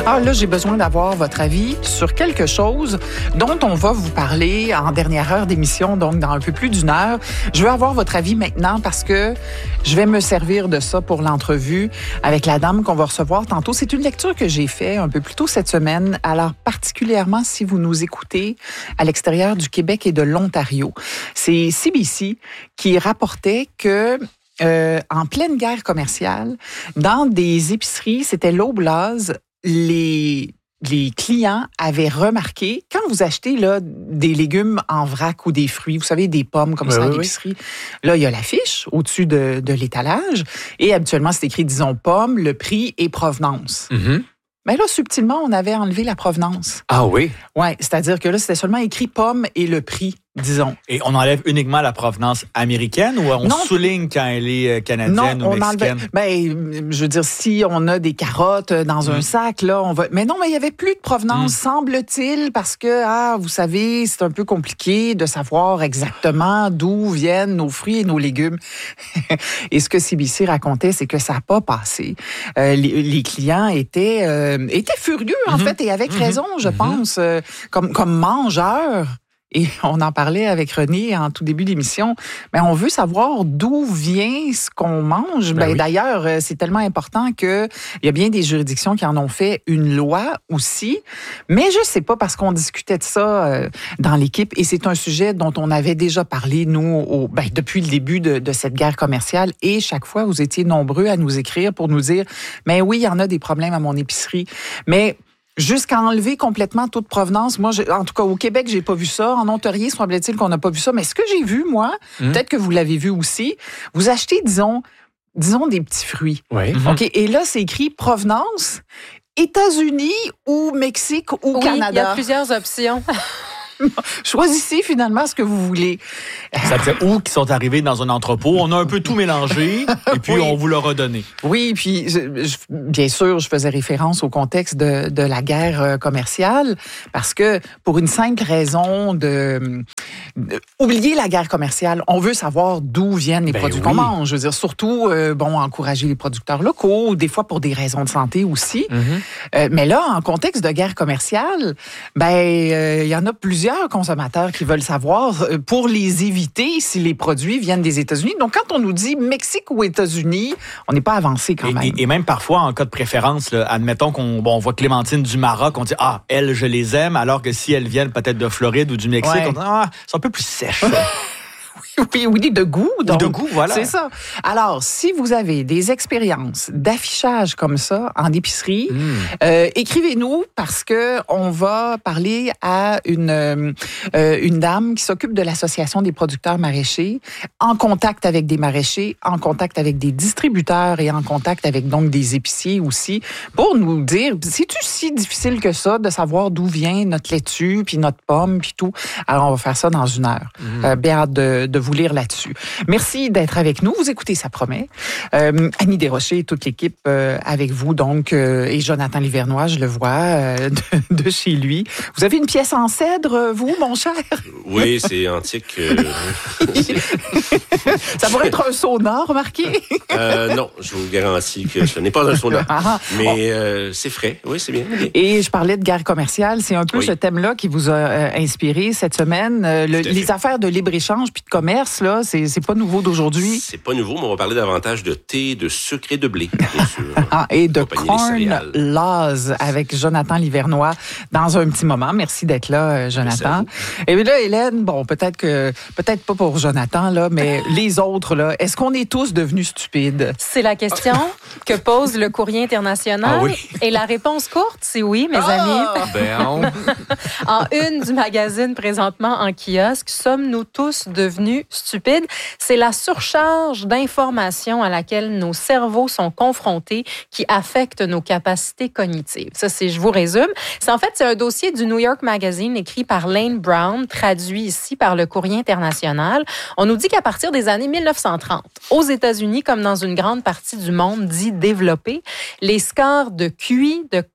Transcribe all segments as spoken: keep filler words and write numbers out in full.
Ah, là, j'ai besoin d'avoir votre avis sur quelque chose dont on va vous parler en dernière heure d'émission, donc dans un peu plus d'une heure. Je veux avoir votre avis maintenant parce que je vais me servir de ça pour l'entrevue avec la dame qu'on va recevoir tantôt. C'est une lecture que j'ai faite un peu plus tôt cette semaine. Alors, particulièrement si vous nous écoutez à l'extérieur du Québec et de l'Ontario. C'est C B C qui rapportait que euh, en pleine guerre commerciale, dans des épiceries, c'était l'Oblast, les les clients avaient remarqué, quand vous achetez là, des légumes en vrac ou des fruits, vous savez, des pommes comme oui, ça à l'épicerie, oui. Là, il y a l'affiche au-dessus de, de l'étalage et habituellement, c'est écrit, disons, pommes, le prix et provenance. Mm-hmm. Mais là, subtilement, on avait enlevé la provenance. Ah oui? Oui, c'est-à-dire que là, c'était seulement écrit pommes et le prix, disons. Et on enlève uniquement la provenance américaine ou on non. souligne quand elle est canadienne non, ou mexicaine? Non, ben, je veux dire, si on a des carottes dans mmh. un sac, là, on va... Mais non, mais il n'y avait plus de provenance, mmh. semble-t-il, parce que, ah, vous savez, c'est un peu compliqué de savoir exactement d'où viennent nos fruits et nos légumes. Et ce que C B C racontait, c'est que ça n'a pas passé. Euh, les, les clients étaient... Euh, était furieux, en mmh. fait, et avec mmh. raison, je mmh. pense, euh, comme, comme mangeur. Et on en parlait avec René en tout début d'émission. Mais on veut savoir d'où vient ce qu'on mange. Ben, ben oui. D'ailleurs, c'est tellement important qu'il y a bien des juridictions qui en ont fait une loi aussi. Mais je sais pas, parce qu'on discutait de ça euh, dans l'équipe, et c'est un sujet dont on avait déjà parlé, nous, au, ben, depuis le début de, de cette guerre commerciale. Et chaque fois, vous étiez nombreux à nous écrire pour nous dire, mais oui, il y en a des problèmes à mon épicerie. Mais jusqu'à enlever complètement toute provenance. Moi, j'ai, en tout cas, au Québec, j'ai pas vu ça. En Ontario, semble-t-il qu'on n'a pas vu ça. Mais ce que j'ai vu, moi, mmh. peut-être que vous l'avez vu aussi, vous achetez, disons, disons des petits fruits. Oui. Mmh. OK. Et là, c'est écrit provenance États-Unis ou Mexique ou oui, Canada. Il y a plusieurs options. Choisissez finalement ce que vous voulez. Ça fait où qui sont arrivés dans un entrepôt. On a un peu tout mélangé et puis oui. on vous l'a redonné. Oui, puis je, je, bien sûr, je faisais référence au contexte de, de la guerre commerciale parce que pour une simple raison de, de oublier la guerre commerciale, on veut savoir d'où viennent les ben produits oui. qu'on mange. Je veux dire, surtout, euh, bon, encourager les producteurs locaux, des fois pour des raisons de santé aussi. Mm-hmm. Euh, mais là, en contexte de guerre commerciale, ben il euh, y en a plusieurs consommateurs qui veulent savoir pour les éviter si les produits viennent des États-Unis. Donc, quand on nous dit Mexique ou États-Unis, on n'est pas avancé quand et, même. Et, et même parfois, en cas de préférence, là, admettons qu'on bon, on voit Clémentine du Maroc, on dit « Ah, elle, je les aime », alors que si elles viennent peut-être de Floride ou du Mexique, ouais. on dit « Ah, c'est un peu plus sèche. » Oui, oui, de goût. Donc, de goût, voilà. C'est ça. Alors, si vous avez des expériences d'affichage comme ça en épicerie, mm. euh, écrivez-nous parce que on va parler à une euh, une dame qui s'occupe de l'association des producteurs maraîchers, en contact avec des maraîchers, en contact avec des distributeurs et en contact avec donc des épiciers aussi, pour nous dire, c'est-tu si difficile que ça de savoir d'où vient notre laitue puis notre pomme puis tout. Alors, on va faire ça dans une heure. Mm. Euh, bien hâte de, de vous lire là-dessus. Merci d'être avec nous. Vous écoutez Ça promet. Euh, Annie Desrochers et toute l'équipe euh, avec vous, donc, euh, et Jonathan Livernois, je le vois, euh, de, de chez lui. Vous avez une pièce en cèdre, vous, mon cher? Oui, c'est antique. Euh, c'est... Ça pourrait être un sauna, remarquez? euh, non, je vous garantis que ce n'est pas un sauna. Ah, mais oh. euh, c'est frais. Oui, c'est bien. Et je parlais de guerre commerciale. C'est un peu oui. ce thème-là qui vous a euh, inspiré cette semaine. Euh, le, les affaires de libre-échange puis de commerce, là, c'est, c'est pas nouveau d'aujourd'hui. C'est pas nouveau, mais on va parler davantage de thé, de sucre et de blé, bien sûr. Ah, et de corn laws avec Jonathan Livernois dans un petit moment. Merci d'être là, Jonathan. Et là, Hélène, bon, peut-être que, peut-être pas pour Jonathan, là, mais les autres, là, est-ce qu'on est tous devenus stupides? C'est la question que pose le Courrier international. Ah oui. Et la réponse courte, c'est oui, mes ah, amis. Ben on... En une du magazine présentement en kiosque, sommes-nous tous devenus stupides? C'est la surcharge d'informations à laquelle nos cerveaux sont confrontés qui affecte nos capacités cognitives. Ça, c'est, je vous résume. C'est en fait, c'est un dossier du New York Magazine écrit par Lane Brown, traduit ici par le Courrier international. On nous dit qu'à partir des années mille neuf cent trente, aux États-Unis, comme dans une grande partie du monde dit développé, les scores de Q I, de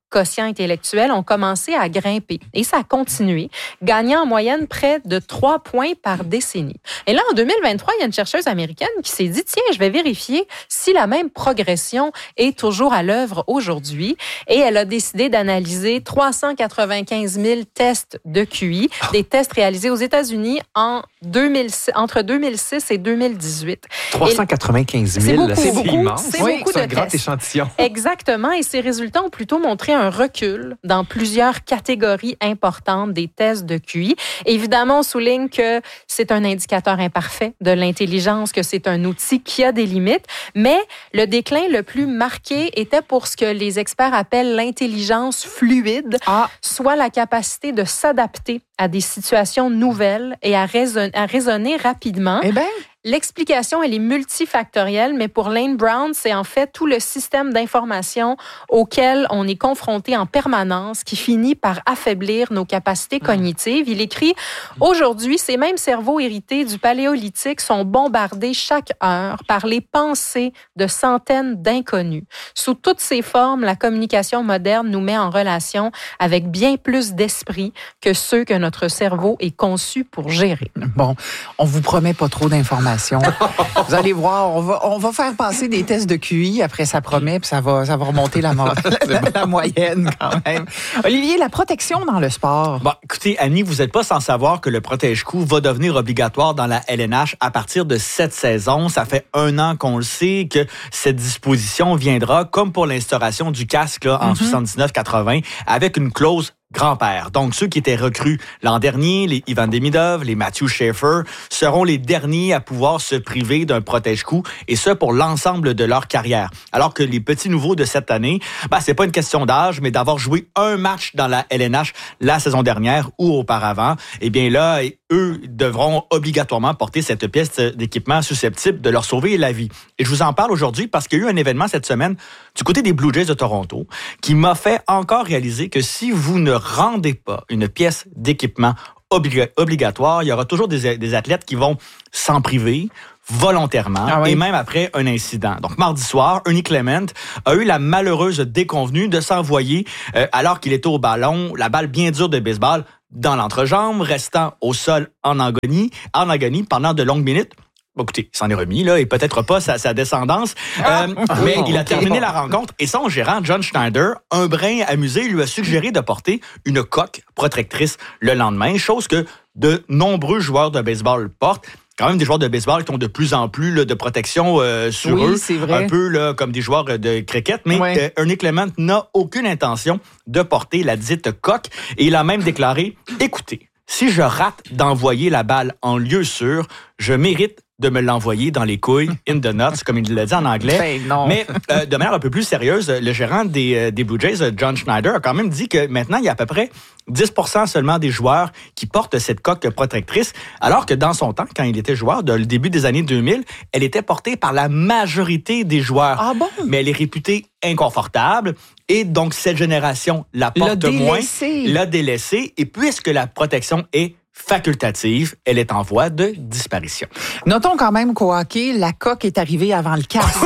quotient intellectuel ont commencé à grimper. Et ça a continué, gagnant en moyenne près de trois points par décennie. Et là, en deux mille vingt-trois, il y a une chercheuse américaine qui s'est dit, tiens, je vais vérifier si la même progression est toujours à l'œuvre aujourd'hui. Et elle a décidé d'analyser trois cent quatre-vingt-quinze mille tests de Q I, des tests réalisés aux États-Unis en deux mille six, entre deux mille six et deux mille dix-huit. trois cent quatre-vingt-quinze mille, c'est, beaucoup, c'est immense. C'est oui, beaucoup c'est de un grand tests. échantillon. Exactement. Et ces résultats ont plutôt montré un recul dans plusieurs catégories importantes des tests de Q I. Évidemment, on souligne que c'est un indicateur imparfait de l'intelligence, que c'est un outil qui a des limites, mais le déclin le plus marqué était pour ce que les experts appellent l'intelligence fluide, ah. soit la capacité de s'adapter à des situations nouvelles et à raisonner, à raisonner rapidement. Eh bien, l'explication, elle est multifactorielle, mais pour Lane Brown, c'est en fait tout le système d'information auquel on est confronté en permanence qui finit par affaiblir nos capacités cognitives. Il écrit, aujourd'hui, ces mêmes cerveaux hérités du Paléolithique sont bombardés chaque heure par les pensées de centaines d'inconnus. Sous toutes ces formes, la communication moderne nous met en relation avec bien plus d'esprit que ceux que notre cerveau est conçu pour gérer. Bon, on vous promet pas trop d'informations. Vous allez voir, on va, on va faire passer des tests de Q I, après ça promet, puis ça va, ça va remonter la, mo- la, la moyenne quand même. Olivier, la protection dans le sport. Bon, écoutez, Annie, vous n'êtes pas sans savoir que le protège-cou va devenir obligatoire dans la L N H à partir de cette saison. Ça fait un an qu'on le sait que cette disposition viendra, comme pour l'instauration du casque là, en mm-hmm. soixante-dix-neuf quatre-vingt, avec une clause grand-père. Donc, ceux qui étaient recrues l'an dernier, les Ivan Demidov, les Matthew Schaefer, seront les derniers à pouvoir se priver d'un protège-cou, et ce, pour l'ensemble de leur carrière. Alors que les petits nouveaux de cette année, ben, c'est pas une question d'âge, mais d'avoir joué un match dans la L N H la saison dernière ou auparavant, eh bien là, eux devront obligatoirement porter cette pièce d'équipement susceptible de leur sauver la vie. Et je vous en parle aujourd'hui parce qu'il y a eu un événement cette semaine du côté des Blue Jays de Toronto qui m'a fait encore réaliser que si vous ne rendez pas une pièce d'équipement obliga- obligatoire, il y aura toujours des, des athlètes qui vont s'en priver volontairement, ah oui. et même après un incident. Donc, mardi soir, Ernie Clement a eu la malheureuse déconvenue de s'envoyer, euh, alors qu'il était au ballon, la balle bien dure de baseball dans l'entrejambe, restant au sol en agonie, en agonie pendant de longues minutes. Bon, écoutez, il s'en est remis, là, et peut-être pas sa, sa descendance, euh, mais il a terminé la rencontre, et son gérant, John Schneider, un brin amusé, lui a suggéré de porter une coque protectrice le lendemain, chose que de nombreux joueurs de baseball portent. Quand même des joueurs de baseball qui ont de plus en plus là, de protection euh, sur oui, eux, c'est vrai. Un peu là, comme des joueurs de cricket, mais ouais. euh, Ernie Clement n'a aucune intention de porter la dite coque, et il a même déclaré, écoutez, si je rate d'envoyer la balle en lieu sûr, je mérite de me l'envoyer dans les couilles, in the nuts, comme il l'a dit en anglais. Ben non. Mais euh, de manière un peu plus sérieuse, le gérant des, des Blue Jays, John Schneider, a quand même dit que maintenant, il y a à peu près dix pour cent seulement des joueurs qui portent cette coque protectrice, alors que dans son temps, quand il était joueur, dans le début des années deux mille, elle était portée par la majorité des joueurs. Ah bon? Mais elle est réputée inconfortable, et donc cette génération la porte l'a moins, délaissée. l'a délaissée, et puisque la protection est facultative, elle est en voie de disparition. Notons quand même qu'au hockey, la coque est arrivée avant le casque.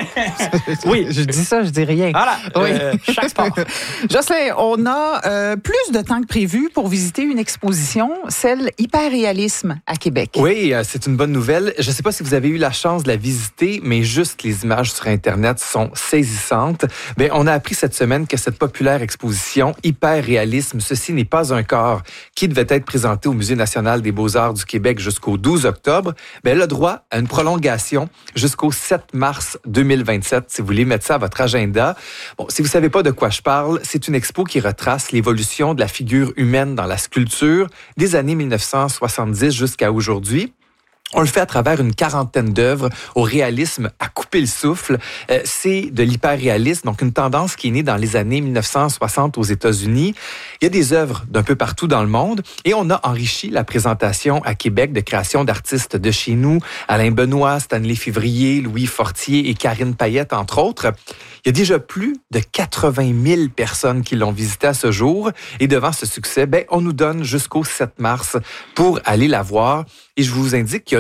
Oui. Je dis ça, je dis rien. Voilà, oui. euh, chaque sport. Jocelyn, on a euh, plus de temps que prévu pour visiter une exposition, celle Hyperréalisme à Québec. Oui, euh, c'est une bonne nouvelle. Je ne sais pas si vous avez eu la chance de la visiter, mais juste les images sur Internet sont saisissantes. Bien, on a appris cette semaine que cette populaire exposition Hyperréalisme, ceci n'est pas un corps, qui devait être présenté au Musée national des beaux-arts du Québec jusqu'au douze octobre, bien, elle a droit à une prolongation jusqu'au sept mars deux mille vingt-sept, si vous voulez mettre ça à votre agenda. Bon, si vous ne savez pas de quoi je parle, c'est une expo qui retrace l'évolution de la figure humaine dans la sculpture des années mille neuf cent soixante-dix jusqu'à aujourd'hui. On le fait à travers une quarantaine d'œuvres au réalisme à couper le souffle. Euh, c'est de l'hyperréalisme, donc une tendance qui est née dans les années mille neuf cent soixante aux États-Unis. Il y a des œuvres d'un peu partout dans le monde et on a enrichi la présentation à Québec de créations d'artistes de chez nous, Alain Benoît, Stanley Février, Louis Fortier et Karine Payette, entre autres. Il y a déjà plus de quatre-vingt mille personnes qui l'ont visité à ce jour et devant ce succès, ben, on nous donne jusqu'au sept mars pour aller la voir. Et je vous indique qu'il y a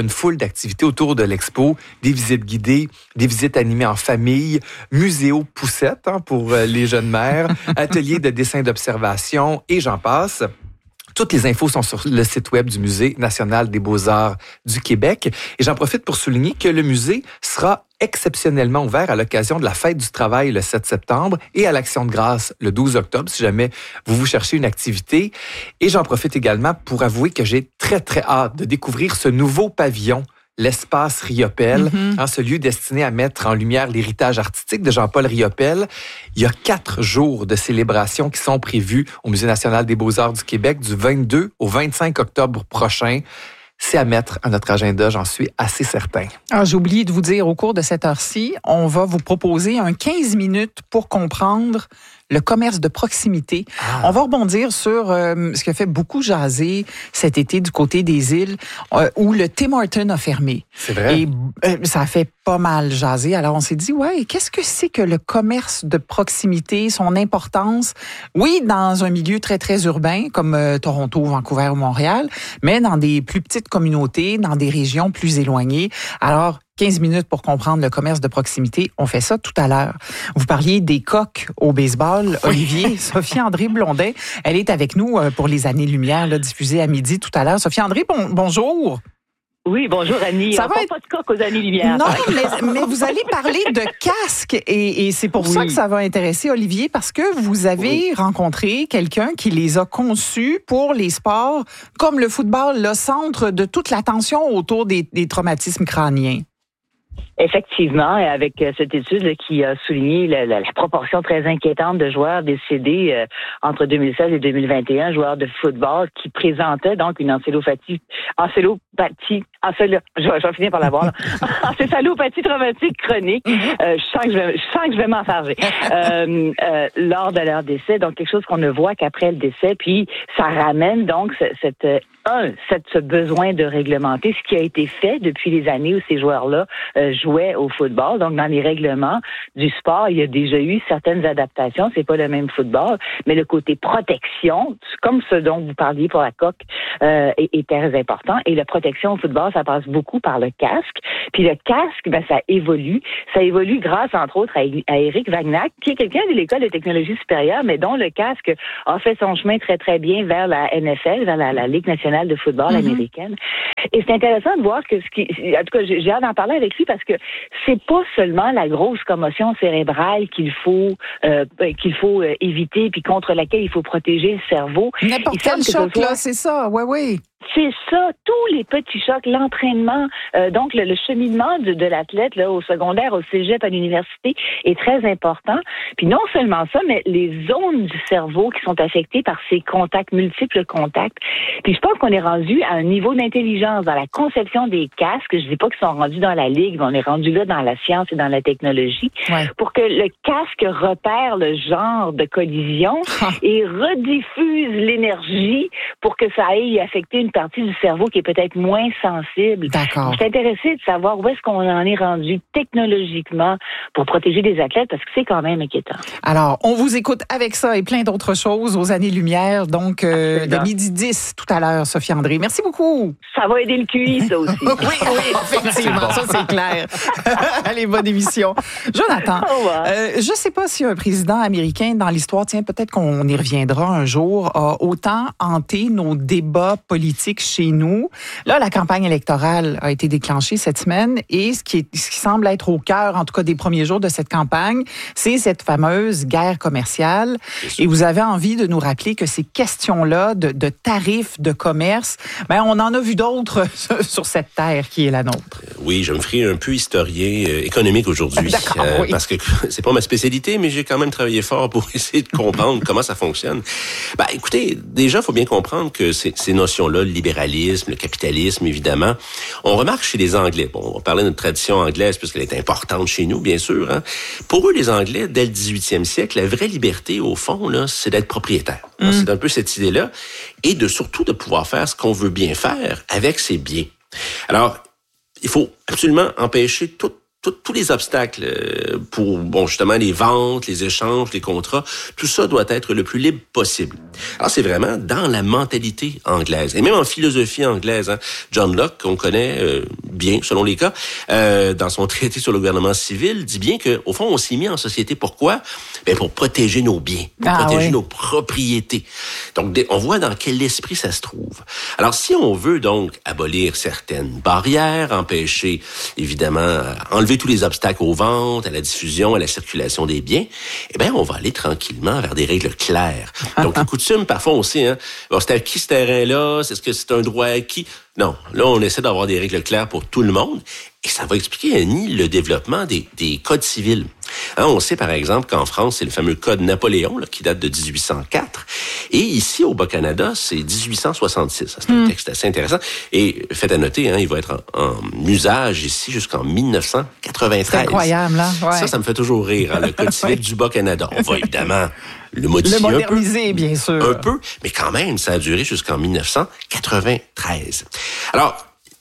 une foule d'activités autour de l'expo, des visites guidées, des visites animées en famille, muséo poussette hein, pour les jeunes mères, ateliers de dessin d'observation et j'en passe. Toutes les infos sont sur le site web du Musée national des beaux-arts du Québec. Et j'en profite pour souligner que le musée sera exceptionnellement ouvert à l'occasion de la Fête du travail le sept septembre et à l'Action de grâce le douze octobre, si jamais vous vous cherchez une activité. Et j'en profite également pour avouer que j'ai très, très hâte de découvrir ce nouveau pavillon, l'espace Riopelle, mm-hmm. hein, ce lieu destiné à mettre en lumière l'héritage artistique de Jean-Paul Riopelle. Il y a quatre jours de célébration qui sont prévus au Musée national des beaux-arts du Québec du vingt-deux au vingt-cinq octobre prochain. C'est à mettre à notre agenda, j'en suis assez certain. Alors, j'ai oublié de vous dire, au cours de cette heure-ci, on va vous proposer un quinze minutes pour comprendre le commerce de proximité. Ah. On va rebondir sur euh, ce qui a fait beaucoup jaser cet été du côté des îles, euh, où le Tim Hortons a fermé. C'est vrai. Et euh, ça a fait pas mal jaser. Alors, on s'est dit, ouais, qu'est-ce que c'est que le commerce de proximité, son importance? Oui, dans un milieu très, très urbain, comme euh, Toronto, Vancouver ou Montréal, mais dans des plus petites communautés, dans des régions plus éloignées. Alors, quinze minutes pour comprendre le commerce de proximité. On fait ça tout à l'heure. Vous parliez des coqs au baseball. Olivier, Sophie-André Blondet, elle est avec nous pour les Années-Lumière, là, diffusées à midi tout à l'heure. Sophie-André, bon, bonjour. Oui, bonjour Annie. Ça on va va être... pas de coq aux Années-Lumière. Non, mais, mais vous allez parler de casque et, et c'est pour oui. ça que ça va intéresser Olivier, parce que vous avez oui. rencontré quelqu'un qui les a conçus pour les sports comme le football, le centre de toute l'attention autour des, des traumatismes crâniens. Effectivement, avec cette étude qui a souligné la, la, la proportion très inquiétante de joueurs décédés euh, entre deux mille seize et deux mille vingt et un, joueurs de football qui présentaient donc une encélopathie, encélopathie, encélo, je, je vais finir par l'avoir, encéphalopathie traumatique chronique. Euh, je sens que je vais, je sens que je vais m'enfarger euh, euh, lors de leur décès. Donc quelque chose qu'on ne voit qu'après le décès. Puis ça ramène donc cette un, cette, ce besoin de réglementer, ce qui a été fait depuis les années où ces joueurs-là euh, jouaient au football. Donc, dans les règlements du sport, il y a déjà eu certaines adaptations. C'est pas le même football, mais le côté protection, comme ce dont vous parliez pour la coque, euh, est, est très important. Et la protection au football, ça passe beaucoup par le casque. Puis le casque, ben, ça évolue. Ça évolue grâce, entre autres, à, à Éric Vagnac, qui est quelqu'un de l'École de technologie supérieure, mais dont le casque a fait son chemin très, très bien vers la N F L, vers la, la Ligue nationale de football mm-hmm. américaine. Et c'est intéressant de voir que ce qui, en tout cas, j'ai hâte d'en parler avec lui parce que c'est pas seulement la grosse commotion cérébrale qu'il faut euh, qu'il faut euh, éviter puis contre laquelle il faut protéger le cerveau. N'importe quel choc, soit... là, c'est ça, ouais, oui. C'est ça, tous les petits chocs, l'entraînement, euh, donc le, le cheminement de, de l'athlète là au secondaire, au cégep, à l'université est très important. Puis non seulement ça, mais les zones du cerveau qui sont affectées par ces contacts, multiples contacts. Puis je pense qu'on est rendu à un niveau d'intelligence dans la conception des casques. Je dis pas qu'ils sont rendus dans la ligue, mais on est rendu là dans la science et dans la technologie ouais. pour que le casque repère le genre de collision et rediffuse l'énergie pour que ça aille affecter une partie du cerveau qui est peut-être moins sensible. D'accord. Je suis intéressée de savoir où est-ce qu'on en est rendu technologiquement pour protéger des athlètes parce que c'est quand même inquiétant. Alors, on vous écoute avec ça et plein d'autres choses aux Années-Lumière, donc euh, de midi dix tout à l'heure, Sophie-André. Merci beaucoup. Ça va aider le Q I, ça aussi. oui, oui, effectivement, ça c'est clair. Allez, bonne émission. Jonathan, euh, je ne sais pas si un président américain dans l'histoire, tiens, peut-être qu'on y reviendra un jour, a autant hanté nos débats politiques chez nous. Là, la campagne électorale a été déclenchée cette semaine et ce qui, est, ce qui semble être au cœur, en tout cas des premiers jours de cette campagne, c'est cette fameuse guerre commerciale. Et vous avez envie de nous rappeler que ces questions-là de, de tarifs de commerce, ben, on en a vu d'autres sur cette terre qui est la nôtre. Oui, je me ferai un peu historien euh, économique aujourd'hui. D'accord, euh, oui. Parce que c'est pas ma spécialité, mais j'ai quand même travaillé fort pour essayer de comprendre comment ça fonctionne. Ben, écoutez, déjà, il faut bien comprendre que ces, ces notions-là, le libéralisme, le capitalisme, évidemment, on remarque chez les Anglais. Bon, on va parler de notre tradition anglaise puisqu'elle est importante chez nous, bien sûr. Hein. Pour eux, les Anglais, dès le dix-huitième siècle, la vraie liberté, au fond, là, c'est d'être propriétaire. Mm. C'est un peu cette idée-là. Et de surtout de pouvoir faire ce qu'on veut bien faire avec ses biens. Alors, il faut absolument empêcher toute tous les obstacles pour, bon, justement, les ventes, les échanges, les contrats, tout ça doit être le plus libre possible. Alors, c'est vraiment dans la mentalité anglaise, et même en philosophie anglaise. Hein. John Locke, qu'on connaît euh, bien, selon les cas, euh, dans son traité sur le gouvernement civil, dit bien que, au fond, on s'est mis en société. Pourquoi? Ben, pour protéger nos biens, pour ah, protéger oui. nos propriétés. Donc, on voit dans quel esprit ça se trouve. Alors, si on veut donc abolir certaines barrières, empêcher, évidemment, enlever tous les obstacles aux ventes, à la diffusion, à la circulation des biens, eh bien, on va aller tranquillement vers des règles claires. Donc, les coutumes, parfois, on sait, hein, bon, c'est à qui ce terrain-là? Est-ce que c'est un droit acquis? Non. Là, on essaie d'avoir des règles claires pour tout le monde. Et ça va expliquer, Annie, le développement des, des codes civils. Hein, on sait, par exemple, qu'en France, c'est le fameux Code Napoléon, là, qui date de dix-huit cent quatre. Et ici, au Bas-Canada, c'est dix-huit cent soixante-six. C'est un mm. texte assez intéressant. Et faites à noter, hein, il va être en, en usage ici jusqu'en mille neuf cent quatre-vingt-treize. C'est incroyable, là. Ouais. Ça, ça me fait toujours rire, hein, le Code civil du Bas-Canada. On va évidemment le modifier le moderniser, un peu, bien sûr. Un peu, mais quand même, ça a duré jusqu'en mille neuf cent quatre-vingt-treize. Alors,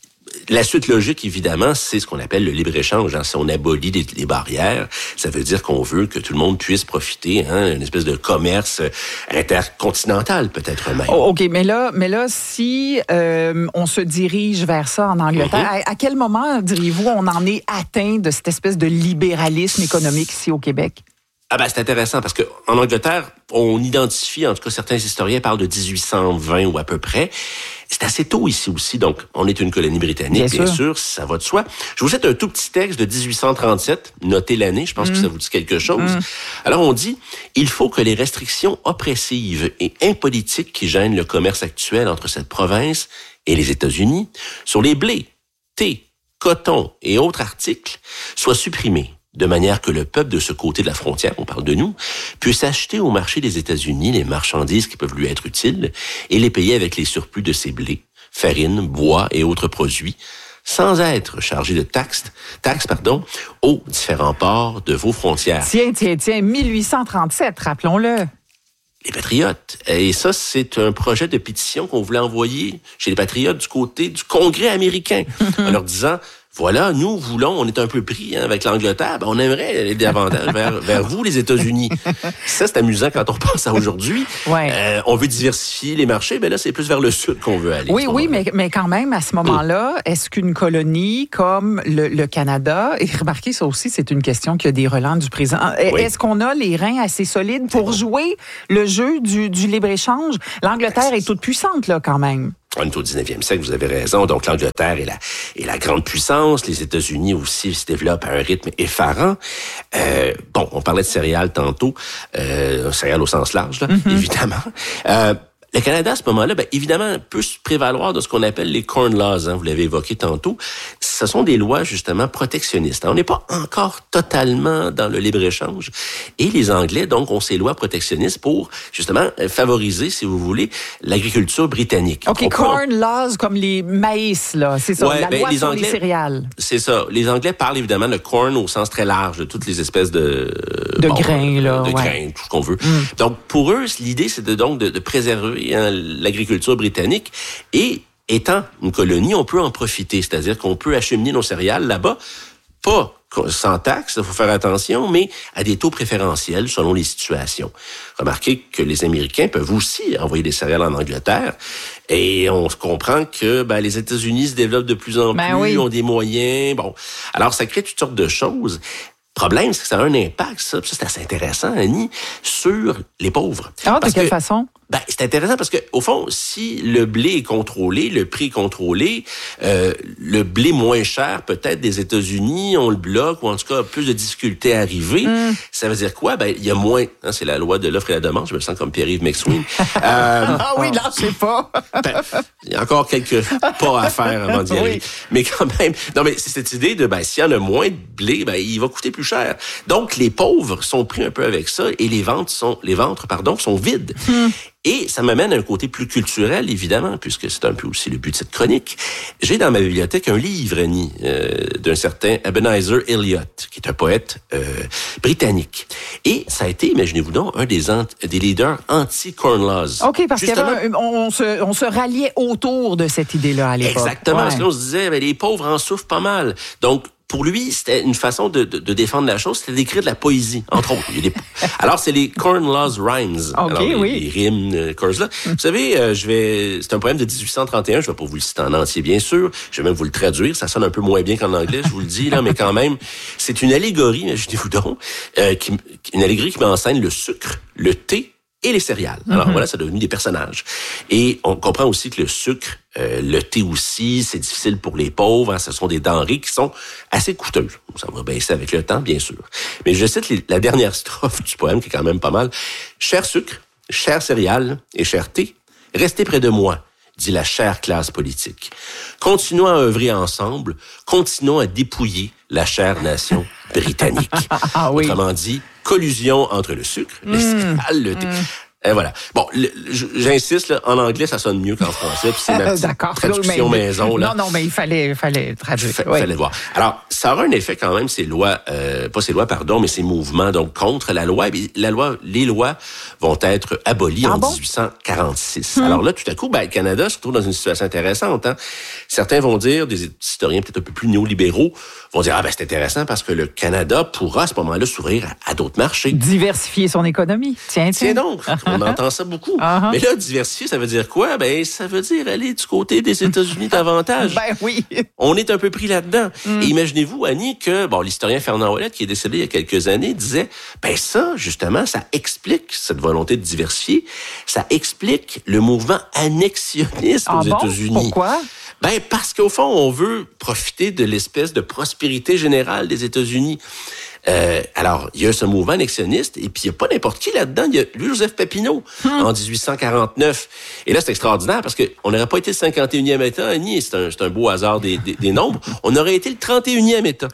la suite logique, évidemment, c'est ce qu'on appelle le libre-échange. Hein. Si on abolit les, les barrières, ça veut dire qu'on veut que tout le monde puisse profiter, hein, une espèce de commerce intercontinental, peut-être même. Oh, OK, mais là, mais là si euh, on se dirige vers ça en Angleterre, mm-hmm. à, à quel moment, diriez-vous, on en est atteint de cette espèce de libéralisme économique ici au Québec? Ah ben c'est intéressant parce que en Angleterre, on identifie, en tout cas certains historiens parlent de dix-huit cent vingt ou à peu près. C'est assez tôt ici aussi, donc on est une colonie britannique, bien, bien sûr. sûr, ça va de soi. Je vous cite un tout petit texte de dix-huit cent trente-sept, notez l'année, je pense mmh. que ça vous dit quelque chose. Mmh. Alors on dit, il faut que les restrictions oppressives et impolitiques qui gênent le commerce actuel entre cette province et les États-Unis sur les blés, thé, coton et autres articles soient supprimées, de manière que le peuple de ce côté de la frontière, on parle de nous, puisse acheter au marché des États-Unis les marchandises qui peuvent lui être utiles et les payer avec les surplus de ses blés, farine, bois et autres produits, sans être chargé de taxes, taxes pardon, aux différents ports de vos frontières. Tiens, tiens, tiens, mille huit cent trente-sept, rappelons-le. Les Patriotes. Et ça, c'est un projet de pétition qu'on voulait envoyer chez les Patriotes du côté du Congrès américain, en leur disant... Voilà, nous voulons, on est un peu pris hein, avec l'Angleterre, ben on aimerait aller davantage vers, vers vous, les États-Unis. Ça, c'est amusant quand on pense à aujourd'hui. Ouais. Euh, on veut diversifier les marchés, ben là, c'est plus vers le sud qu'on veut aller. Oui, oui, mais, mais quand même, à ce moment-là, est-ce qu'une colonie comme le, le Canada, et remarquez ça aussi, c'est une question qui a des relents du président, oui. Est-ce qu'on a les reins assez solides pour bon. jouer le jeu du, du libre-échange? L'Angleterre ben, est toute puissante, là, quand même. On est au dix-neuvième siècle, vous avez raison. Donc, l'Angleterre est la, est la grande puissance. Les États-Unis aussi se développent à un rythme effarant. Euh, bon, on parlait de céréales tantôt. Euh, céréales au sens large, là, mm-hmm. évidemment. Euh, Le Canada, à ce moment-là, bien, évidemment, peut se prévaloir de ce qu'on appelle les Corn Laws, hein, vous l'avez évoqué tantôt. Ce sont des lois, justement, protectionnistes. On n'est pas encore totalement dans le libre-échange. Et les Anglais, donc, ont ces lois protectionnistes pour, justement, favoriser, si vous voulez, l'agriculture britannique. OK, on Corn peut... Laws, comme les maïs, là, c'est ça, ouais, la ben, loi les sur Anglais, les céréales. C'est ça. Les Anglais parlent, évidemment, de corn au sens très large, de toutes les espèces de... De bon, grains, là, De ouais. grains, tout ce qu'on veut. Mm. Donc, pour eux, l'idée, c'est de, donc de, de préserver Hein, l'agriculture britannique et étant une colonie, on peut en profiter, c'est-à-dire qu'on peut acheminer nos céréales là-bas, pas sans taxe, il faut faire attention, mais à des taux préférentiels selon les situations. Remarquez que les Américains peuvent aussi envoyer des céréales en Angleterre et on se comprend que ben, les États-Unis se développent de plus en ben plus, oui. ont des moyens, bon, alors ça crée toutes sortes de choses. Le problème, c'est que ça a un impact, ça, ça c'est assez intéressant, Annie, sur les pauvres. Ah, de quelle que, façon? Ben, c'est intéressant parce que, au fond, si le blé est contrôlé, le prix est contrôlé, euh, le blé moins cher, peut-être des États-Unis, on le bloque, ou en tout cas, plus de difficultés à arriver. Mm. Ça veut dire quoi? Ben, il y a moins, hein, c'est la loi de l'offre et la demande, je me sens comme Pierre-Yves McSween. euh, ah oui, là, je sais pas. ben, il y a encore quelques pas à faire avant d'y arriver. Oui. Mais quand même, non, mais c'est cette idée de, ben, s'il y en a moins de blé, ben, il va coûter plus cher. Donc, les pauvres sont pris un peu avec ça et les ventes sont, les ventres, pardon, sont vides. Mm. Et ça m'amène à un côté plus culturel, évidemment, puisque c'est un peu aussi le but de cette chronique. J'ai dans ma bibliothèque un livre, Annie, euh, d'un certain Ebenezer Elliott, qui est un poète euh, britannique. Et ça a été, imaginez-vous donc, un des, ant- des leaders anti-Corn Laws. OK, parce qu'on on se, on se ralliait autour de cette idée-là à l'époque. Exactement, ouais. Parce qu'on se disait, ben, les pauvres en souffrent pas mal. Donc, pour lui, c'était une façon de, de, de défendre la chose, c'était d'écrire de la poésie, entre autres. Il y a des... Alors, c'est les Corn Laws Rhymes. OK, Alors, les, oui. les rimes, euh, chorus là. Vous savez, euh, je vais... c'est un poème de dix-huit cent trente et un, je vais pas vous le citer en entier, bien sûr. Je vais même vous le traduire. Ça sonne un peu moins bien qu'en anglais, je vous le dis, là, mais quand même, c'est une allégorie, imaginez-vous donc, euh, qui, une allégorie qui met en scène le sucre, le thé, et les céréales. Alors mm-hmm. voilà, c'est devenu des personnages. Et on comprend aussi que le sucre, euh, le thé aussi, c'est difficile pour les pauvres. Hein, ce sont des denrées qui sont assez coûteuses. Ça va baisser avec le temps, bien sûr. Mais je cite les, la dernière strophe du poème, qui est quand même pas mal. « Cher sucre, cher céréales et cher thé, restez près de moi, dit la chère classe politique. Continuons à œuvrer ensemble, continuons à dépouiller la chère nation britannique. » Ah oui. Autrement dit, collusion entre le sucre, les céréales, le thé. Mmh. Et voilà. Bon, le, j'insiste, là, en anglais, ça sonne mieux qu'en français. Puis c'est ma petite D'accord. traduction mais, maison. Là. Non, non, mais il fallait, il fallait traduire. Il fa- oui. fallait voir. Alors, ça aura un effet quand même, ces lois, euh, pas ces lois, pardon, mais ces mouvements donc contre la loi. Et la loi, les lois vont être abolies ah en bon? dix-huit cent quarante-six. Hum. Alors là, tout à coup, ben, le Canada se retrouve dans une situation intéressante. Hein. Certains vont dire, des historiens peut-être un peu plus néolibéraux, vont dire, ah ben c'est intéressant parce que le Canada pourra à ce moment-là s'ouvrir à, à d'autres marchés. Diversifier son économie. Tiens, tiens. Tiens donc, on entend ça beaucoup. Uh-huh. Mais là, diversifier, ça veut dire quoi? Ben, ça veut dire aller du côté des États-Unis davantage. Ben oui. On est un peu pris là-dedans. Mm. Et imaginez-vous, Annie, que, bon, l'historien Fernand Ouellette, qui est décédé il y a quelques années, disait, ben ça, justement, ça explique cette volonté de diversifier. Ça explique le mouvement annexionniste ah aux bon? États-Unis. Pourquoi? Ben, parce qu'au fond, on veut profiter de l'espèce de prospérité générale des États-Unis. Euh, alors, il y a ce mouvement annexionniste, et puis il n'y a pas n'importe qui là-dedans. Il y a Louis-Joseph Papineau, hum. en dix-huit cent quarante-neuf. Et là, c'est extraordinaire, parce qu'on n'aurait pas été le cinquante et unième État, Annie, c'est un, c'est un beau hasard des, des, des nombres. On aurait été le trente et unième État.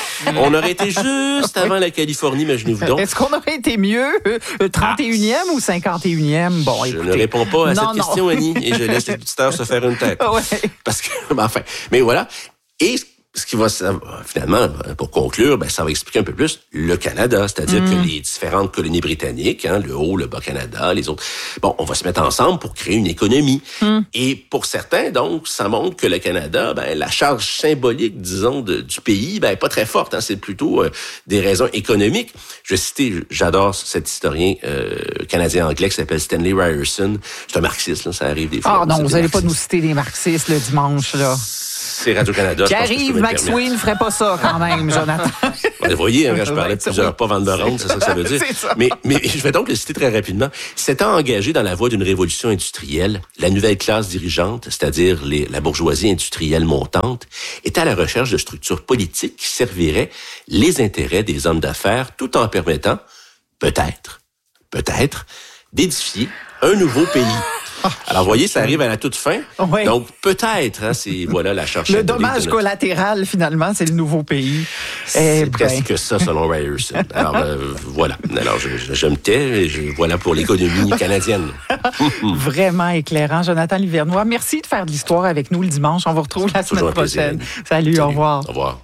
On aurait été juste avant la Californie, imaginez-vous donc. Est-ce qu'on aurait été mieux, le trente et unième ah, ou cinquante et unième? Bon, je écoutez. ne réponds pas à non, cette non. question, Annie, et je laisse les auditeurs se faire une tête. Ouais. Parce que, ben, enfin, mais voilà. Et ce qui va, ça, finalement, pour conclure, ben, ça va expliquer un peu plus le Canada, c'est-à-dire mm. que les différentes colonies britanniques, hein, le Haut, le Bas-Canada, les autres, bon, on va se mettre ensemble pour créer une économie. Mm. Et pour certains, donc, ça montre que le Canada, ben, la charge symbolique, disons, de, du pays, ben, pas très forte, hein, c'est plutôt euh, des raisons économiques. Je vais citer, j'adore cet historien euh, canadien-anglais qui s'appelle Stanley Ryerson. C'est un marxiste, là, ça arrive des fois. Ah non, vous n'allez pas nous citer des marxistes le dimanche, là. C'est Radio-Canada. Pierre-Yves Maxwell ne ferait pas ça quand même, Jonathan. Ben, vous voyez, hein, quand je parlais de plusieurs pas Van der Ronde, c'est ça que ça veut dire. Ça. Mais, mais je vais donc le citer très rapidement. S'étant engagé dans la voie d'une révolution industrielle, la nouvelle classe dirigeante, c'est-à-dire les, la bourgeoisie industrielle montante, était à la recherche de structures politiques qui serviraient les intérêts des hommes d'affaires tout en permettant, peut-être, peut-être, d'édifier un nouveau pays. Alors, vous voyez, ça arrive à la toute fin. Oui. Donc, peut-être, hein, c'est, voilà, la charge. Le dommage notre... collatéral, finalement, c'est le nouveau pays. C'est eh presque ben. ça, selon Ryerson. Alors, euh, voilà. Alors, je, je, je me tais et je, voilà pour l'économie canadienne. Vraiment éclairant. Jonathan Livernois, merci de faire de l'histoire avec nous le dimanche. On vous retrouve la semaine prochaine. Plaisir, Salut, Salut, au revoir. Au revoir.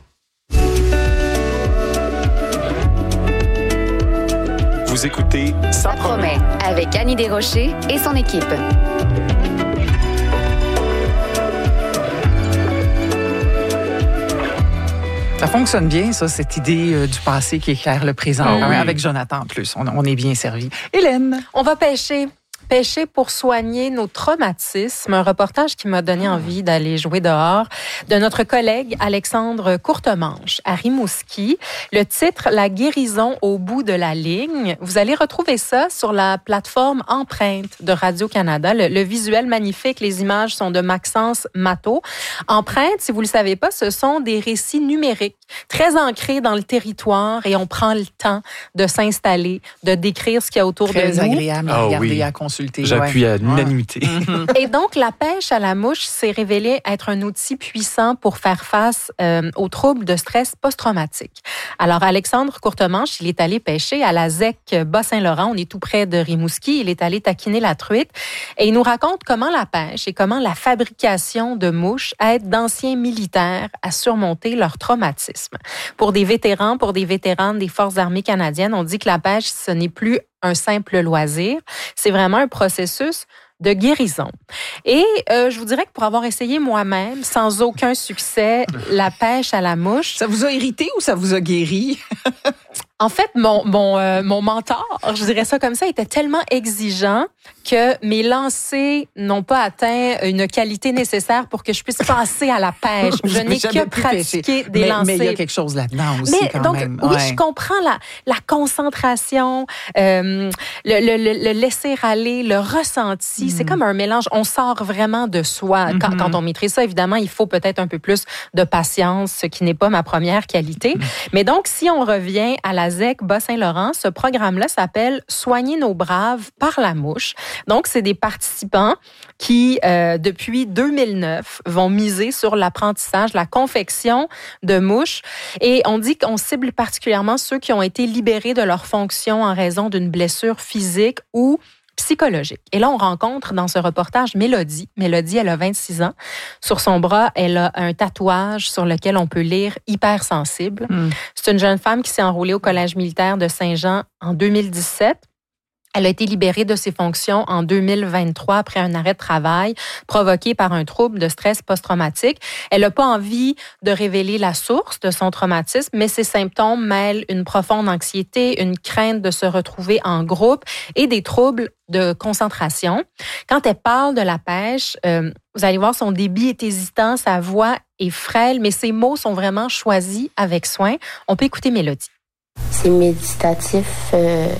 Vous écoutez Ça promet avec Annie Desrochers et son équipe. Ça fonctionne bien, ça, cette idée euh, du passé qui éclaire le présent. Oh oui. Avec Jonathan en plus, on, on est bien servi. Hélène. On va pêcher. Pêcher pour soigner nos traumatismes. Un reportage qui m'a donné envie d'aller jouer dehors de notre collègue Alexandre Courtemanche à Rimouski. Le titre, La guérison au bout de la ligne. Vous allez retrouver ça sur la plateforme Empreinte de Radio-Canada. Le, le visuel magnifique, les images sont de Maxence Matteau. Empreinte, si vous le savez pas, ce sont des récits numériques très ancrés dans le territoire et on prend le temps de s'installer, de décrire ce qu'il y a autour très de nous. Très agréable à oh, regarder, oui. à consulter. J'appuie ouais. à l'unanimité. Et donc, la pêche à la mouche s'est révélée être un outil puissant pour faire face euh, aux troubles de stress post-traumatique. Alors, Alexandre Courtemanche, il est allé pêcher à la Z E C Bas-Saint-Laurent. On est tout près de Rimouski. Il est allé taquiner la truite. Et il nous raconte comment la pêche et comment la fabrication de mouches aide d'anciens militaires à surmonter leur traumatisme. Pour des vétérans, pour des vétéranes des Forces armées canadiennes, on dit que la pêche, ce n'est plus un simple loisir. C'est vraiment un processus de guérison. Et euh, je vous dirais que pour avoir essayé moi-même, sans aucun succès, la pêche à la mouche... Ça vous a irrité ou ça vous a guéri? En fait, mon mon euh, mon mentor, je dirais ça comme ça, était tellement exigeant que mes lancers n'ont pas atteint une qualité nécessaire pour que je puisse passer à la pêche. Je n'ai que pratiqué des mais, lancers. Mais il y a quelque chose là-dedans aussi mais, quand donc, même. Oui, ouais. je comprends la la concentration, euh, le, le, le, le laisser aller, le ressenti. Mm. C'est comme un mélange. On sort vraiment de soi. Mm-hmm. Quand, quand on maîtrise ça, évidemment, il faut peut-être un peu plus de patience, ce qui n'est pas ma première qualité. Mm. Mais donc, si on revient à la Z E C Bas-Saint-Laurent, ce programme-là s'appelle « Soigner nos braves par la mouche ». Donc, c'est des participants qui, euh, depuis deux mille neuf, vont miser sur l'apprentissage, la confection de mouches. Et on dit qu'on cible particulièrement ceux qui ont été libérés de leurs fonctions en raison d'une blessure physique ou psychologique. Et là, on rencontre dans ce reportage Mélodie. Mélodie, elle a vingt-six ans. Sur son bras, elle a un tatouage sur lequel on peut lire « hypersensible ». Mm. C'est une jeune femme qui s'est enrôlée au Collège militaire de Saint-Jean en deux mille dix-sept. Elle a été libérée de ses fonctions en deux mille vingt-trois après un arrêt de travail provoqué par un trouble de stress post-traumatique. Elle n'a pas envie de révéler la source de son traumatisme, mais ses symptômes mêlent une profonde anxiété, une crainte de se retrouver en groupe et des troubles de concentration. Quand elle parle de la pêche, euh, vous allez voir, son débit est hésitant, sa voix est frêle, mais ses mots sont vraiment choisis avec soin. On peut écouter Mélodie. C'est méditatif... Euh...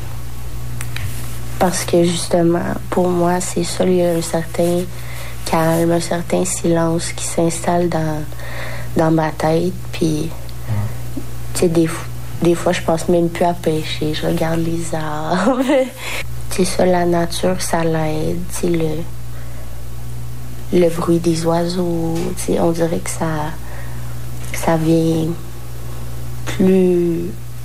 Parce que justement, pour moi, c'est ça, il y a un certain calme, un certain silence qui s'installe dans, dans ma tête. Puis, tu sais, des, des fois, je pense même plus à pêcher. Je regarde les arbres. C'est ça, la nature, ça l'aide. Tu sais, le, le bruit des oiseaux, tu sais, on dirait que ça, ça vient plus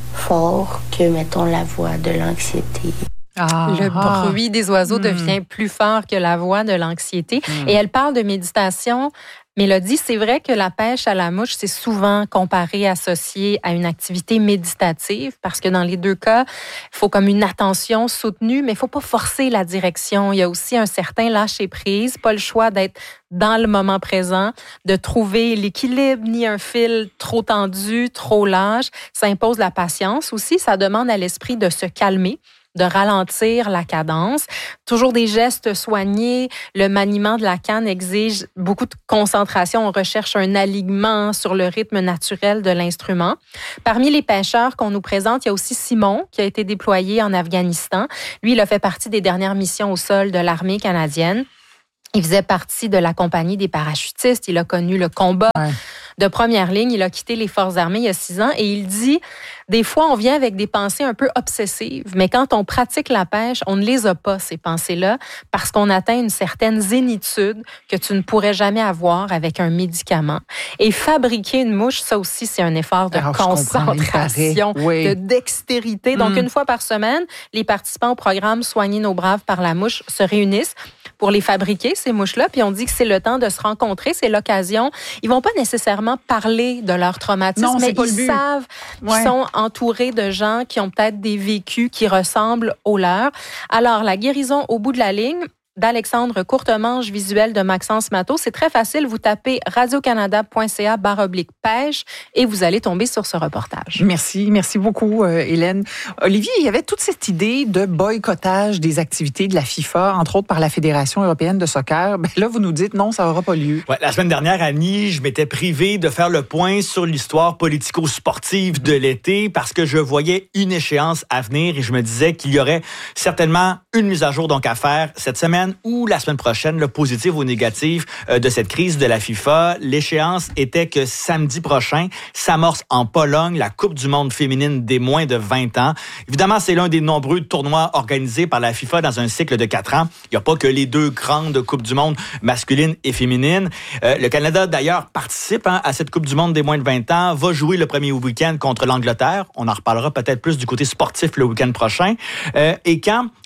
fort que, mettons, la voix de l'anxiété. Ah, le ah, bruit des oiseaux hmm. devient plus fort que la voix de l'anxiété. Hmm. Et elle parle de méditation. Mélodie, c'est vrai que la pêche à la mouche, c'est souvent comparé, associé à une activité méditative, parce que dans les deux cas, il faut comme une attention soutenue, mais il faut pas forcer la direction. Il y a aussi un certain lâcher-prise, pas le choix d'être dans le moment présent, de trouver l'équilibre, ni un fil trop tendu, trop lâche. Ça impose la patience aussi, ça demande à l'esprit de se calmer, de ralentir la cadence. Toujours des gestes soignés. Le maniement de la canne exige beaucoup de concentration. On recherche un alignement sur le rythme naturel de l'instrument. Parmi les pêcheurs qu'on nous présente, il y a aussi Simon, qui a été déployé en Afghanistan. Lui, il a fait partie des dernières missions au sol de l'armée canadienne. Il faisait partie de la compagnie des parachutistes. Il a connu le combat ouais. de première ligne. Il a quitté les forces armées il y a six ans et il dit, des fois, on vient avec des pensées un peu obsessives, mais quand on pratique la pêche, on ne les a pas, ces pensées-là, parce qu'on atteint une certaine zénitude que tu ne pourrais jamais avoir avec un médicament. Et fabriquer une mouche, ça aussi, c'est un effort de Alors, concentration, oui. de dextérité. Donc, mmh. une fois par semaine, les participants au programme Soigner nos braves par la mouche se réunissent pour les fabriquer, ces mouches-là, puis on dit que c'est le temps de se rencontrer, c'est l'occasion. Ils vont pas nécessairement parler de leur traumatisme, non, mais ils savent ouais. qu'ils sont entourés de gens qui ont peut-être des vécus qui ressemblent aux leurs. Alors, la guérison au bout de la ligne d'Alexandre Courtemanche, visuel de Maxence Matteau, c'est très facile. Vous tapez radiocanada.ca barre oblique pêche et vous allez tomber sur ce reportage. Merci, merci beaucoup, euh, Hélène. Olivier, il y avait toute cette idée de boycottage des activités de la FIFA, entre autres par la Fédération européenne de soccer. Ben là, vous nous dites non, ça n'aura pas lieu. Ouais, la semaine dernière, Annie, je m'étais privé de faire le point sur l'histoire politico-sportive de l'été parce que je voyais une échéance à venir et je me disais qu'il y aurait certainement une mise à jour donc à faire cette semaine ou la semaine prochaine, le positif ou négatif euh, de cette crise de la FIFA. L'échéance était que samedi prochain s'amorce en Pologne la Coupe du monde féminine des moins de vingt ans. Évidemment, c'est l'un des nombreux tournois organisés par la FIFA dans un cycle de quatre ans. Il n'y a pas que les deux grandes Coupes du monde masculines et féminines. Euh, le Canada, d'ailleurs, participe hein, à cette Coupe du monde des moins de vingt ans, va jouer le premier week-end contre l'Angleterre. On en reparlera peut-être plus du côté sportif le week-end prochain. Euh, et quand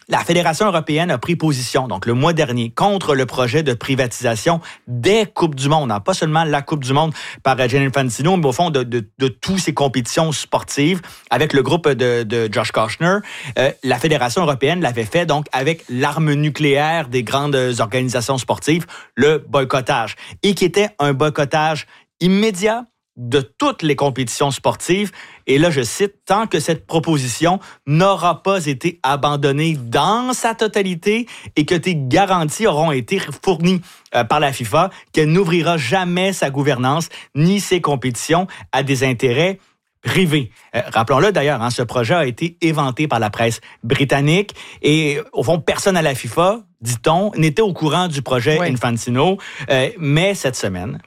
La Fédération européenne a pris position, donc le mois dernier, contre le projet de privatisation des Coupes du Monde. Pas seulement la Coupe du Monde par Gianni Infantino, mais au fond de, de, de toutes ces compétitions sportives avec le groupe de, de Josh Kushner. Euh, la Fédération européenne l'avait fait donc avec l'arme nucléaire des grandes organisations sportives, le boycottage, et qui était un boycottage immédiat de toutes les compétitions sportives. Et là, je cite, « Tant que cette proposition n'aura pas été abandonnée dans sa totalité et que tes garanties auront été fournies euh, par la FIFA, qu'elle n'ouvrira jamais sa gouvernance ni ses compétitions à des intérêts privés. Euh, » Rappelons-le d'ailleurs, hein, ce projet a été éventé par la presse britannique et au fond, personne à la FIFA, dit-on, n'était au courant du projet oui. Infantino. Euh, mais cette semaine,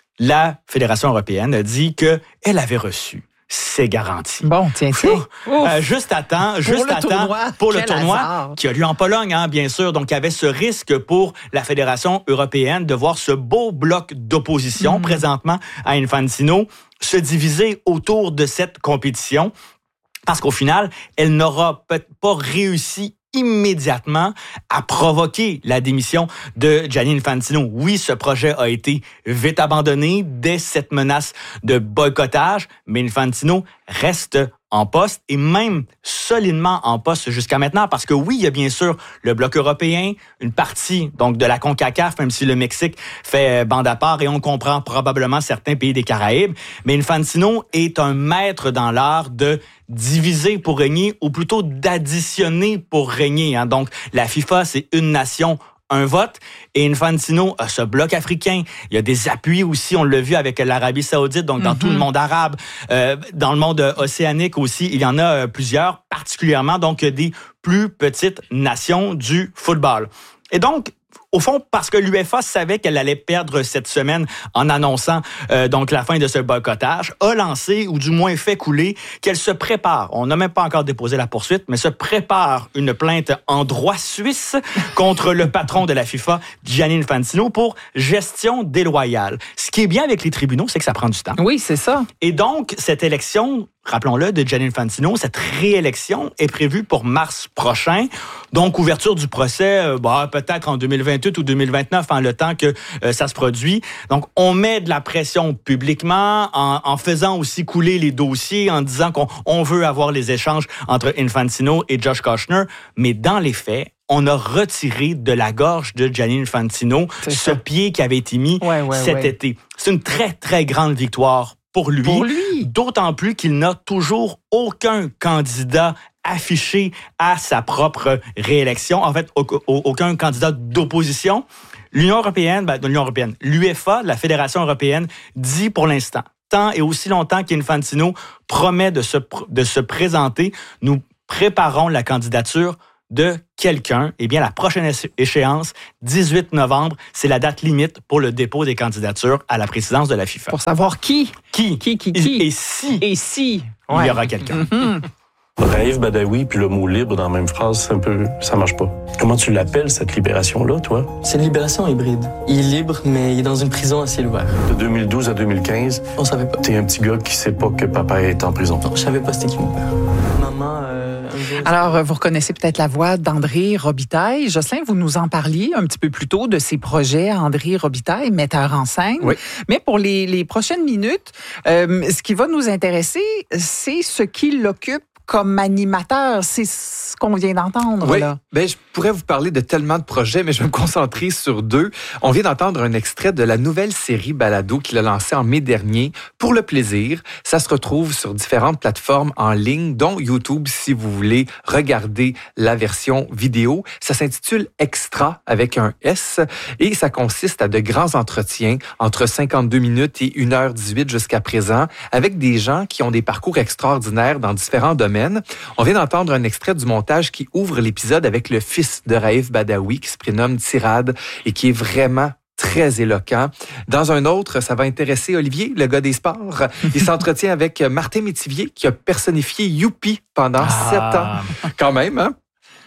la Fédération européenne a dit qu'elle avait reçu ses garanties. Bon, tiens, tiens. Euh, juste à temps, pour juste le à tournoi. temps pour Quel le tournoi hasard. Qui a lieu en Pologne, hein, bien sûr. Donc, il y avait ce risque pour la Fédération européenne de voir ce beau bloc d'opposition mmh. présentement à Infantino se diviser autour de cette compétition parce qu'au final, elle n'aura peut-être pas réussi immédiatement à provoquer la démission de Gianni Infantino. Oui, ce projet a été vite abandonné dès cette menace de boycottage, mais Infantino reste en poste et même solidement en poste jusqu'à maintenant parce que oui, il y a bien sûr le bloc européen, une partie donc de la CONCACAF, même si le Mexique fait bande à part et on comprend probablement certains pays des Caraïbes, mais Infantino est un maître dans l'art de diviser pour régner ou plutôt d'additionner pour régner. Hein. Donc, la FIFA, c'est une nation, un vote. Et Infantino a ce bloc africain. Il y a des appuis aussi, on l'a vu avec l'Arabie Saoudite, donc dans mm-hmm. tout le monde arabe. Euh, dans le monde océanique aussi, il y en a plusieurs, particulièrement donc des plus petites nations du football. Et donc, au fond, parce que l'UEFA savait qu'elle allait perdre cette semaine en annonçant euh, donc la fin de ce boycottage, a lancé, ou du moins fait couler, qu'elle se prépare, on n'a même pas encore déposé la poursuite, mais se prépare une plainte en droit suisse contre le patron de la FIFA, Gianni Infantino, pour gestion déloyale. Ce qui est bien avec les tribunaux, c'est que ça prend du temps. Oui, c'est ça. Et donc, cette élection, rappelons-le, de Gianni Infantino, cette réélection est prévue pour mars prochain. Donc, ouverture du procès, euh, bah, peut-être en deux mille vingt-huit ou deux mille vingt-neuf, en le temps que euh, ça se produit. Donc, on met de la pression publiquement en, en faisant aussi couler les dossiers, en disant qu'on on veut avoir les échanges entre Infantino et Josh Kushner. Mais dans les faits, on a retiré de la gorge de Gianni Infantino c'est ce ça. pied qui avait été mis ouais, ouais, cet ouais. été. C'est une très, très grande victoire pour lui, pour lui. D'autant plus qu'il n'a toujours aucun candidat affiché à sa propre réélection. En fait, aucun candidat d'opposition. L'Union européenne, ben, l'Union européenne, l'UEFA, la Fédération européenne, dit pour l'instant, tant et aussi longtemps qu'Infantino promet de se, de se présenter, nous préparons la candidature de quelqu'un. Eh bien, la prochaine échéance, dix-huit novembre, c'est la date limite pour le dépôt des candidatures à la présidence de la FIFA. Pour savoir qui. Qui. Qui, qui, qui. Et, et si. Et si. Il ouais. y aura quelqu'un. Mm-hmm. Raif Badawi puis le mot libre dans la même phrase, c'est un peu, ça marche pas. Comment tu l'appelles, cette libération-là, toi? C'est une libération hybride. Il est libre, mais il est dans une prison à ciel ouvert. De deux mille douze à deux mille quinze? On savait pas. T'es un petit gars qui sait pas que papa est en prison. Non, je savais pas c'était qui mon père. Maman, euh, un jour... Alors, vous reconnaissez peut-être la voix d'André Robitaille. Jocelyn, vous nous en parliez un petit peu plus tôt de ses projets. André Robitaille, metteur en scène. Oui. Mais pour les, les prochaines minutes, euh, ce qui va nous intéresser, c'est ce qui l'occupe comme animateur. C'est ce qu'on vient d'entendre, oui. là. Ben, je pourrais vous parler de tellement de projets, mais je vais me concentrer sur deux. On vient d'entendre un extrait de la nouvelle série Balado qu'il a lancée en mai dernier. Pour le plaisir, ça se retrouve sur différentes plateformes en ligne, dont YouTube, si vous voulez regarder la version vidéo. Ça s'intitule Extra, avec un S, et ça consiste à de grands entretiens entre cinquante-deux minutes et une heure dix-huit jusqu'à présent, avec des gens qui ont des parcours extraordinaires dans différents domaines. On vient d'entendre un extrait du montage qui ouvre l'épisode avec le fils de Raif Badawi, qui se prénomme Tirad et qui est vraiment très éloquent. Dans un autre, ça va intéresser Olivier, le gars des sports. Il s'entretient avec Martin Métivier, qui a personnifié Youpi pendant ah. sept ans. Quand même, hein?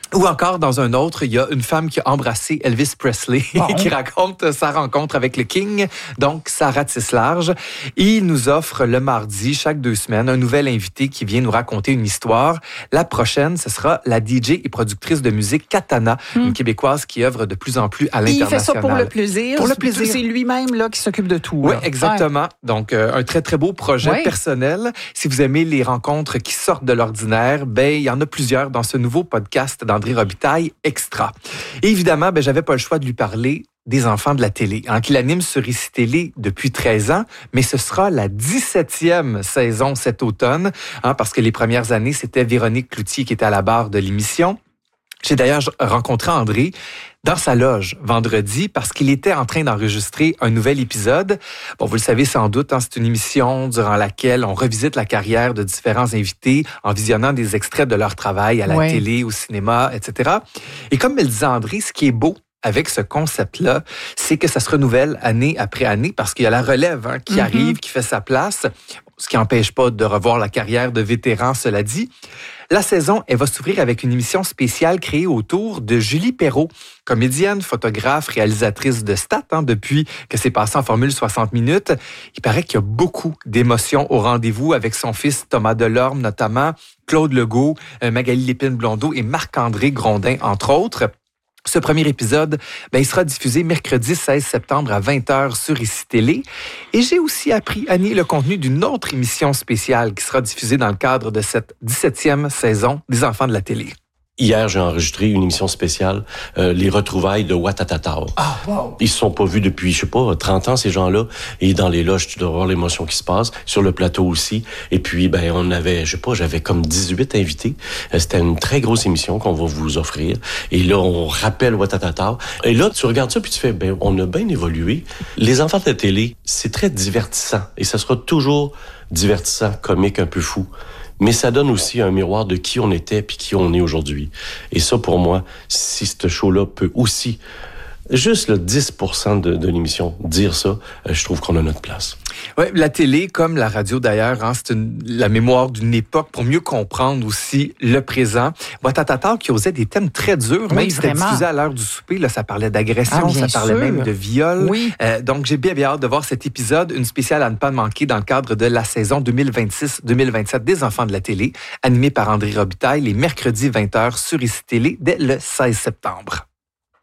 Ou encore, dans un autre, il y a une femme qui a embrassé Elvis Presley bon. qui raconte sa rencontre avec le King, donc Sarah Tislarge. Il nous offre le mardi, chaque deux semaines, un nouvel invité qui vient nous raconter une histoire. La prochaine, ce sera la D J et productrice de musique Katana, mm. une Québécoise qui œuvre de plus en plus à l'international. Il fait ça pour le plaisir. Pour le plaisir. C'est lui-même là qui s'occupe de tout. Oui, exactement. Ouais. Donc, euh, un très, très beau projet ouais. personnel. Si vous aimez les rencontres qui sortent de l'ordinaire, ben il y en a plusieurs dans ce nouveau podcast dans André Robitaille, Extra. Et évidemment, ben, j'avais pas le choix de lui parler des enfants de la télé, hein, qu'il anime sur Ici Télé depuis treize ans, mais ce sera la dix-septième saison cet automne, hein, parce que les premières années, c'était Véronique Cloutier qui était à la barre de l'émission. J'ai d'ailleurs rencontré André dans sa loge vendredi parce qu'il était en train d'enregistrer un nouvel épisode. Bon, vous le savez sans doute, hein, c'est une émission durant laquelle on revisite la carrière de différents invités en visionnant des extraits de leur travail à la ouais. télé, au cinéma, et cetera. Et comme me le disait André, ce qui est beau avec ce concept-là, c'est que ça se renouvelle année après année parce qu'il y a la relève hein, qui mm-hmm. arrive, qui fait sa place, ce qui n'empêche pas de revoir la carrière de vétérans, cela dit. La saison, elle va s'ouvrir avec une émission spéciale créée autour de Julie Perrault, comédienne, photographe, réalisatrice de Stat, hein, depuis que c'est passé en formule soixante minutes. Il paraît qu'il y a beaucoup d'émotions au rendez-vous avec son fils Thomas Delorme, notamment Claude Legault, Magali Lépine-Blondeau et Marc-André Grondin, entre autres. Ce premier épisode, ben, il sera diffusé mercredi seize septembre à vingt heures sur Ici Télé. Et j'ai aussi appris, Annie, le contenu d'une autre émission spéciale qui sera diffusée dans le cadre de cette dix-septième saison des Enfants de la télé. Hier, j'ai enregistré une émission spéciale, euh, les retrouvailles de Watatata. Ah, wow! Ils se sont pas vus depuis, je sais pas, trente ans, ces gens-là. Et dans les loges, tu dois voir l'émotion qui se passe. Sur le plateau aussi. Et puis, ben, on avait, je sais pas, j'avais comme dix-huit invités. C'était une très grosse émission qu'on va vous offrir. Et là, on rappelle Watatata. Et là, tu regardes ça puis tu fais, ben, on a bien évolué. Les enfants de la télé, c'est très divertissant. Et ça sera toujours divertissant, comique, un peu fou. Mais ça donne aussi un miroir de qui on était puis qui on est aujourd'hui. Et ça, pour moi, si ce show-là peut aussi, juste le dix pour cent de, de l'émission, dire ça, je trouve qu'on a notre place. Oui, la télé, comme la radio d'ailleurs, hein, c'est une, la mémoire d'une époque pour mieux comprendre aussi le présent. Watatata qui osait des thèmes très durs, oui, même si c'était diffusé à l'heure du souper, là, ça parlait d'agression, ah, ça parlait sûr. même de viol. Oui. Euh, donc, j'ai bien, bien hâte de voir cet épisode, une spéciale à ne pas manquer dans le cadre de la saison deux mille vingt-six deux mille vingt-sept des Enfants de la télé, animée par André Robitaille, les mercredis vingt heures sur Ici Télé dès le seize septembre.